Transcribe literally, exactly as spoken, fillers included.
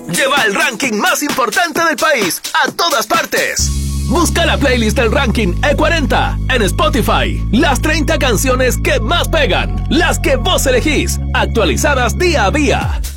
lleva el ranking más importante del país a todas partes. Busca la playlist del ranking E cuarenta en Spotify. Las treinta canciones que más pegan, las que vos elegís, actualizadas día a día.